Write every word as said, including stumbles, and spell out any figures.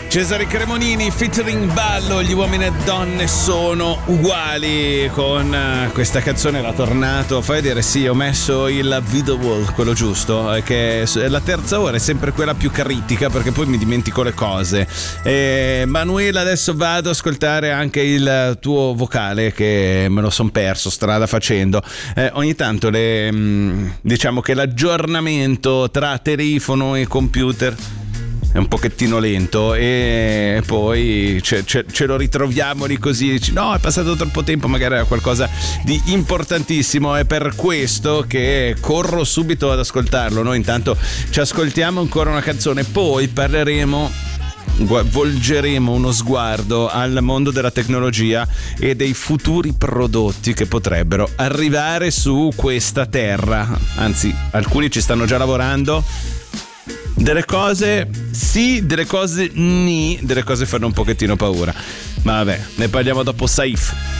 Cesare Cremonini featuring Ballo, gli uomini e donne sono uguali. Con uh, questa canzone era tornato. Fai vedere, sì, ho messo il video wall, quello giusto, eh, che la terza ora è sempre quella più critica perché poi mi dimentico le cose. eh, Manuela, adesso vado ad ascoltare anche il tuo vocale che me lo son perso strada facendo. eh, ogni tanto le, mh, diciamo che l'aggiornamento tra telefono e computer è un pochettino lento e poi ce, ce, ce lo ritroviamo lì così, dici, no, è passato troppo tempo, magari era qualcosa di importantissimo. È per questo che corro subito ad ascoltarlo. Noi intanto ci ascoltiamo ancora una canzone, poi parleremo, volgeremo uno sguardo al mondo della tecnologia e dei futuri prodotti che potrebbero arrivare su questa terra. Anzi, alcuni ci stanno già lavorando. Delle cose sì, delle cose ni, delle cose fanno un pochettino paura. Ma vabbè, ne parliamo dopo Saif.